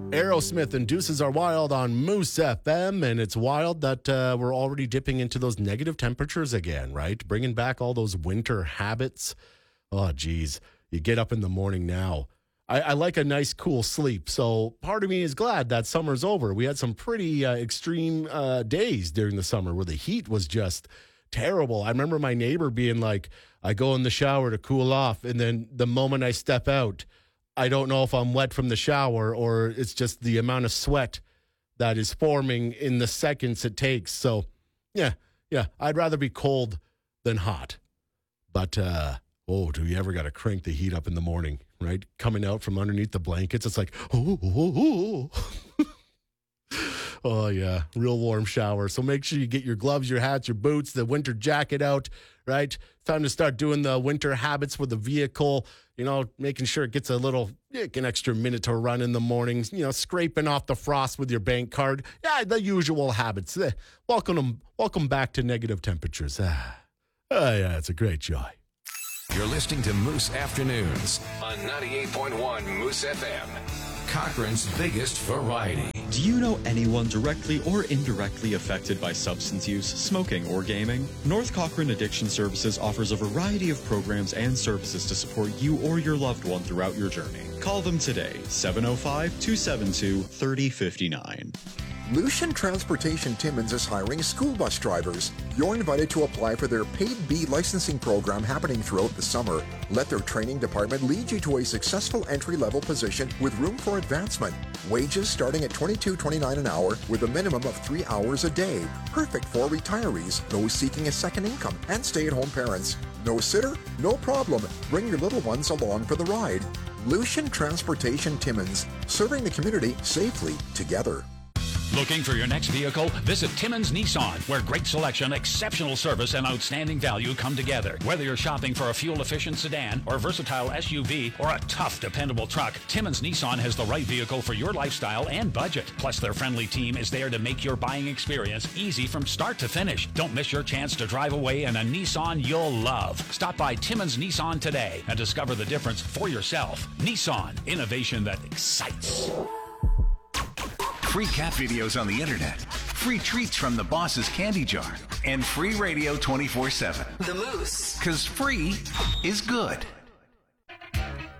Aerosmith and Deuces Are Wild on Moose FM, and it's wild that we're already dipping into those negative temperatures again, right? Bringing back all those winter habits. Oh, geez. You get up in the morning now. I like a nice, cool sleep, so part of me is glad that summer's over. We had some pretty extreme days during the summer where the heat was just terrible. I remember my neighbor being like, I go in the shower to cool off, and then the moment I step out, I don't know if I'm wet from the shower or it's just the amount of sweat that is forming in the seconds it takes. So, yeah, I'd rather be cold than hot. But, do you ever got to crank the heat up in the morning, right? Coming out from underneath the blankets, it's like, oh. Oh, yeah, real warm shower. So make sure you get your gloves, your hats, your boots, the winter jacket out, right? It's time to start doing the winter habits with the vehicle, making sure it gets an extra minute to run in the mornings, scraping off the frost with your bank card. Yeah, the usual habits. Welcome back to negative temperatures. Yeah, it's a great joy. You're listening to Moose Afternoons on 98.1 Moose FM. Cochrane's biggest variety. Do you know anyone directly or indirectly affected by substance use, smoking, or gaming? North Cochrane Addiction Services offers a variety of programs and services to support you or your loved one throughout your journey. Call them today, 705-272-3059. Lucian Transportation Timmins is hiring school bus drivers. You're invited to apply for their Paid B licensing program happening throughout the summer. Let their training department lead you to a successful entry-level position with room for advancement. Wages starting at $22.29 an hour with a minimum of 3 hours a day. Perfect for retirees, those seeking a second income, and stay-at-home parents. No sitter? No problem. Bring your little ones along for the ride. Lucian Transportation Timmins, serving the community safely together. Looking for your next vehicle? Visit Timmins Nissan, where great selection, exceptional service, and outstanding value come together. Whether you're shopping for a fuel-efficient sedan or versatile SUV or a tough, dependable truck, Timmins Nissan has the right vehicle for your lifestyle and budget. Plus, their friendly team is there to make your buying experience easy from start to finish. Don't miss your chance to drive away in a Nissan you'll love. Stop by Timmins Nissan today and discover the difference for yourself. Nissan, innovation that excites. Free cat videos on the internet, free treats from the boss's candy jar, and free radio 24/7. The Moose. 'Cause free is good.